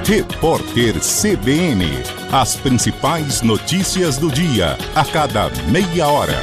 Repórter CBN. As principais notícias do dia, a cada meia hora.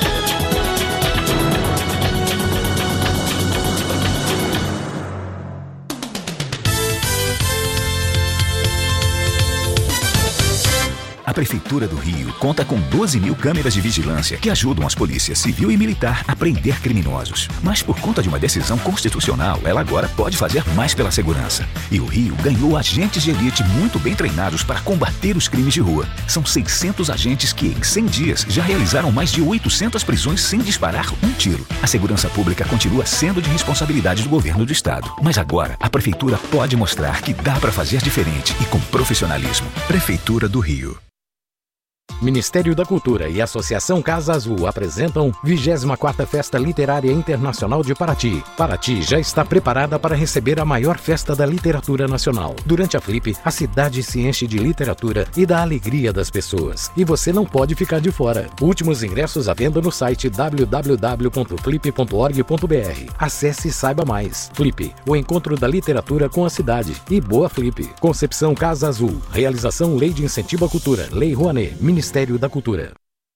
A Prefeitura do Rio conta com 12 mil câmeras de vigilância que ajudam as polícias civil e militar a prender criminosos. Mas por conta de uma decisão constitucional, ela agora pode fazer mais pela segurança. E o Rio ganhou agentes de elite muito bem treinados para combater os crimes de rua. São 600 agentes que, em 100 dias, já realizaram mais de 800 prisões sem disparar um tiro. A segurança pública continua sendo de responsabilidade do governo do estado. Mas agora, a Prefeitura pode mostrar que dá para fazer diferente e com profissionalismo. Prefeitura do Rio. Ministério da Cultura e Associação Casa Azul apresentam 24ª Festa Literária Internacional de Paraty. Paraty já está preparada para receber a maior festa da literatura nacional. Durante a Flip, a cidade se enche de literatura e da alegria das pessoas. E você não pode ficar de fora. Últimos ingressos à venda no site www.flip.org.br. Acesse e saiba mais. Flip, o encontro da literatura com a cidade. E boa Flip. Concepção Casa Azul. Realização Lei de Incentivo à Cultura. Lei Rouanet. Ministério da Cultura.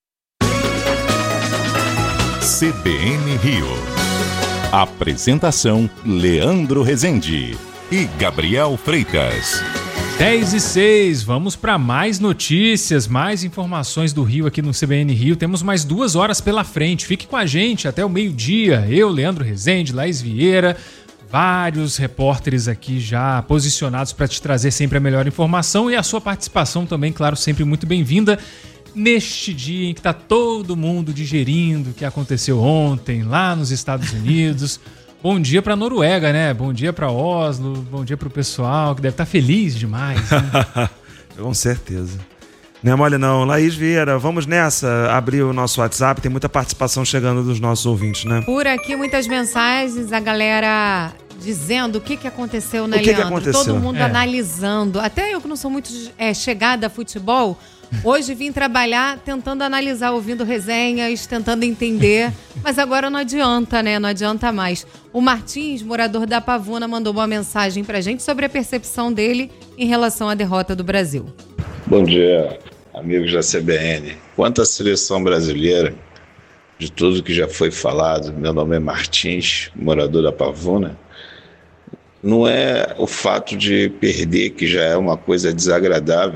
CBN Rio. Apresentação: Leandro Rezende e Gabriel Freitas. 10:06, vamos para mais notícias, mais informações do Rio aqui no CBN Rio. Temos mais 2 horas pela frente. Fique com a gente até o meio-dia. Eu, Leandro Rezende, Laís Vieira, vários repórteres aqui já posicionados para te trazer sempre a melhor informação e a sua participação também, claro, sempre muito bem-vinda neste dia em que está todo mundo digerindo o que aconteceu ontem lá nos Estados Unidos. Bom dia para a Noruega, né? Bom dia para Oslo, bom dia para o pessoal que deve estar feliz demais, né? Com certeza. Não é mole não. Laís Vieira, vamos nessa, abrir o nosso WhatsApp, tem muita participação chegando dos nossos ouvintes, né? Por aqui muitas mensagens, a galera dizendo o que aconteceu, né, Leandro? Que aconteceu? Todo mundo analisando. Até eu que não sou muito chegada a futebol, hoje vim trabalhar tentando analisar, ouvindo resenhas, tentando entender, mas agora não adianta, né? Não adianta mais. O Martins, morador da Pavuna, mandou uma mensagem pra gente sobre a percepção dele em relação à derrota do Brasil. Bom dia, amigos da CBN. Quanto à seleção brasileira, de tudo que já foi falado, meu nome é Martins, morador da Pavuna, não é o fato de perder que já é uma coisa desagradável,